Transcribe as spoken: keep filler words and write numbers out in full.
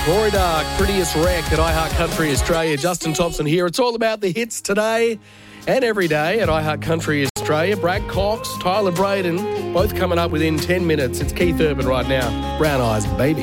Rory Dark, Prettiest Wreck at iHeart Country Australia. Justin Thompson here. It's all about the hits today and every day at iHeart Country Australia. Brad Cox, Tyler Braden, both coming up within ten minutes. It's Keith Urban right now. Brown Eyes, baby.